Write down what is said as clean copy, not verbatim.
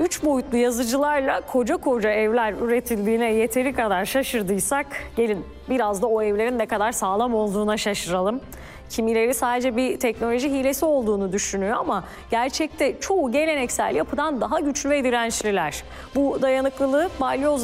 3 boyutlu yazıcılarla koca koca evler üretildiğine yeteri kadar şaşırdıysak gelin biraz da o evlerin ne kadar sağlam olduğuna şaşıralım. Kimileri sadece bir teknoloji hilesi olduğunu düşünüyor ama gerçekte çoğu geleneksel yapıdan daha güçlü ve dirençliler. Bu dayanıklılığı balyoz